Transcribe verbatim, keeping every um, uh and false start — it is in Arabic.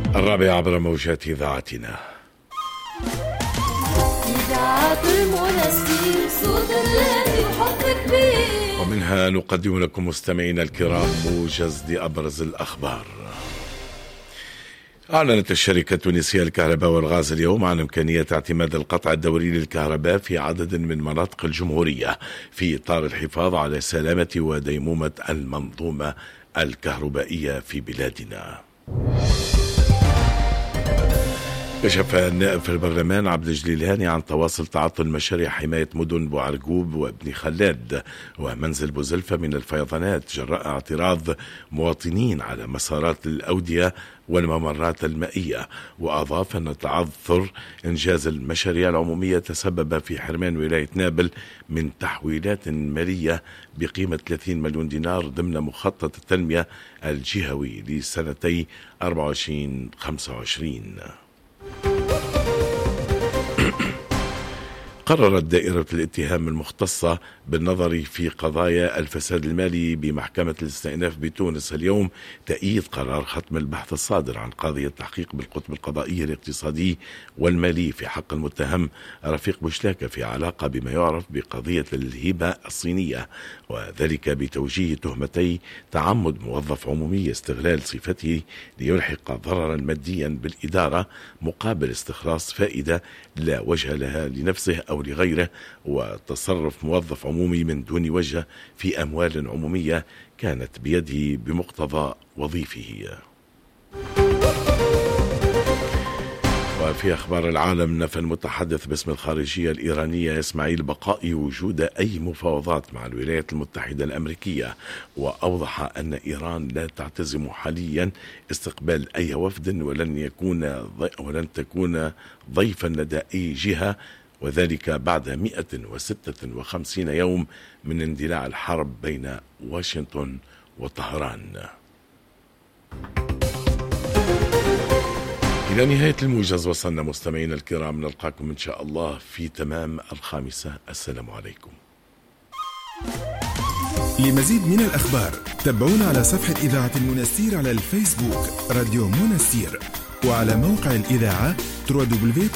الرابعة عبر موجات إذاعتنا. إذاعة المنستير صوت الذي وحبك بيه. ومنها نقدم لكم مستمعينا الكرام موجز لأبرز الأخبار. أعلنت الشركة التونسية للكهرباء والغاز اليوم عن إمكانية اعتماد القطع الدوري للكهرباء في عدد من مناطق الجمهورية في إطار الحفاظ على سلامة وديمومة المنظومة الكهربائية في بلادنا. كشف النائب في البرلمان عبد الجليل هاني عن تواصل تعطل مشاريع حماية مدن بوعرقوب وابن خلاد ومنزل بوزلفة من الفيضانات جراء اعتراض مواطنين على مسارات الأودية والممرات المائية. وأضاف أن تعثر إنجاز المشاريع العمومية تسبب في حرمان ولاية نابل من تحويلات مالية بقيمة ثلاثين مليون دينار ضمن مخطط التنمية الجهوي لسنتي أربعة وعشرين خمسة وعشرين. قررت دائرة الاتهام المختصة بالنظر في قضايا الفساد المالي بمحكمة الاستئناف بتونس اليوم تأييد قرار ختم البحث الصادر عن قاضي التحقيق بالقطب القضائي الاقتصادي والمالي في حق المتهم رفيق بوشلاكة في علاقة بما يعرف بقضية الهبة الصينية، وذلك بتوجيه تهمتي تعمد موظف عمومي استغلال صفته ليلحق ضررا ماديا بالإدارة مقابل استخلاص فائدة لا وجه لها لنفسه أو لغيره، وتصرف موظف عمومي من دون وجه في أموال عمومية كانت بيده بمقتضى وظيفه. وفي أخبار العالم، نفى المتحدث باسم الخارجية الإيرانية إسماعيل بقائي وجود أي مفاوضات مع الولايات المتحدة الأمريكية، وأوضح أن إيران لا تعتزم حاليا استقبال أي وفد ولن يكون ولن تكون ضيفا لدى أي جهة، وذلك بعد مئة وستة وخمسين يوم من اندلاع الحرب بين واشنطن وطهران. إلى نهاية الموجز وصلنا مستمعينا الكرام، نلقاكم إن شاء الله في تمام الخامسة. السلام عليكم. لمزيد من الأخبار تابعونا على صفحة إذاعة المنستير على الفيسبوك راديو منستير، وعلى موقع الإذاعة دبليو دبليو دبليو